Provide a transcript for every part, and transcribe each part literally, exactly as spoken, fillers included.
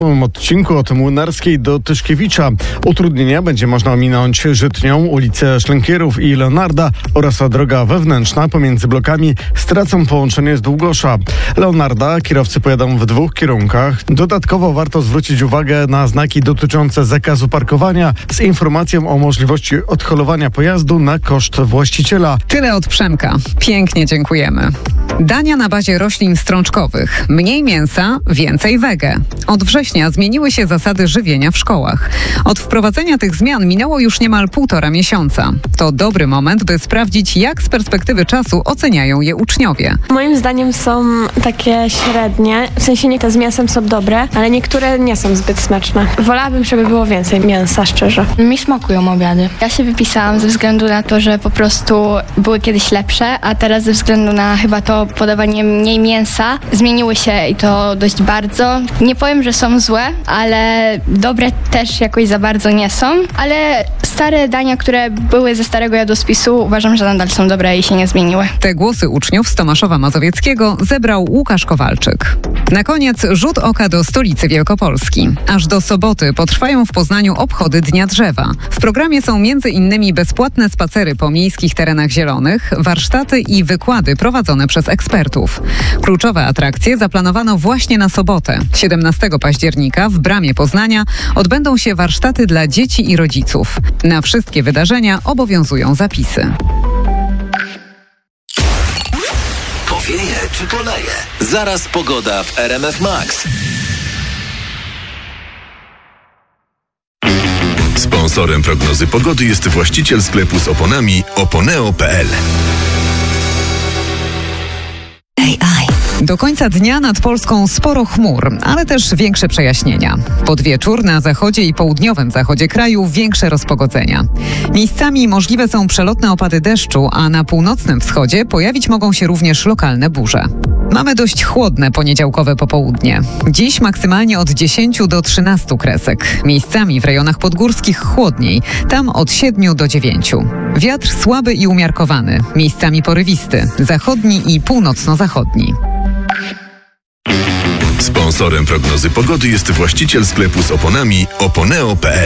W tym odcinku od Młynarskiej do Tyszkiewicza utrudnienia będzie można ominąć Żytnią, ulicę Szlękierów i Leonarda oraz droga wewnętrzna pomiędzy blokami stracą połączenie z Długosza. Leonarda kierowcy pojadą w dwóch kierunkach. Dodatkowo warto zwrócić uwagę na znaki dotyczące zakazu parkowania z informacją o możliwości odholowania pojazdu na koszt właściciela. Tyle od Przemka. Pięknie dziękujemy. Dania na bazie roślin strączkowych. Mniej mięsa, więcej wege. Od września zmieniły się zasady żywienia w szkołach. Od wprowadzenia tych zmian minęło już niemal półtora miesiąca. To dobry moment, by sprawdzić, jak z perspektywy czasu oceniają je uczniowie. Moim zdaniem są takie średnie, w sensie nie te z mięsem są dobre, ale niektóre nie są zbyt smaczne. Wolałabym, żeby było więcej mięsa, szczerze. Mi smakują obiady. Ja się wypisałam ze względu na to, że po prostu były kiedyś lepsze, a teraz ze względu na chyba to podawanie mniej mięsa zmieniły się i to dość bardzo. Nie powiem, że są złe, ale dobre też jakoś za bardzo nie są, ale stare dania, które były ze starego jadłospisu, uważam, że nadal są dobre i się nie zmieniły. Te głosy uczniów z Tomaszowa Mazowieckiego zebrał Łukasz Kowalczyk. Na koniec rzut oka do stolicy Wielkopolski. Aż do soboty potrwają w Poznaniu obchody Dnia Drzewa. W programie są między innymi bezpłatne spacery po miejskich terenach zielonych, warsztaty i wykłady prowadzone przez ekspertów. Kluczowe atrakcje zaplanowano właśnie na sobotę. siedemnastego października w Bramie Poznania odbędą się warsztaty dla dzieci i rodziców. Na wszystkie wydarzenia obowiązują zapisy. Powieje czy poleje? Zaraz pogoda w R M F Max. Sponsorem prognozy pogody jest właściciel sklepu z oponami oponeo kropka p l. Do końca dnia nad Polską sporo chmur, ale też większe przejaśnienia. Pod wieczór na zachodzie i południowym zachodzie kraju większe rozpogodzenia. Miejscami możliwe są przelotne opady deszczu, a na północnym wschodzie pojawić mogą się również lokalne burze. Mamy dość chłodne poniedziałkowe popołudnie. Dziś maksymalnie od dziesięciu do trzynastu kresek. Miejscami w rejonach podgórskich chłodniej, tam od siedmiu do dziewięciu. Wiatr słaby i umiarkowany, miejscami porywisty, zachodni i północno-zachodni. Sponsorem prognozy pogody jest właściciel sklepu z oponami oponeo kropka p l.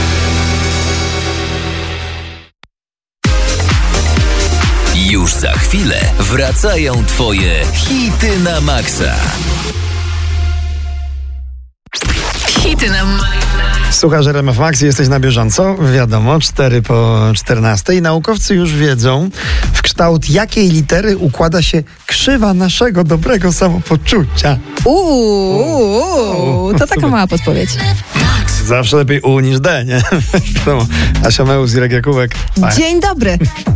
Już za chwilę wracają Twoje hity na maksa. Hity na maksa. Słuchasz R M F Max, jesteś na bieżąco. Wiadomo, cztery po czternastej. Naukowcy już wiedzą, w kształt jakiej litery układa się krzywa naszego dobrego samopoczucia. Uuu, to taka mała podpowiedź. Zawsze lepiej U niż D, nie? Asia Meus, Irek Jakubek. Dzień dobry.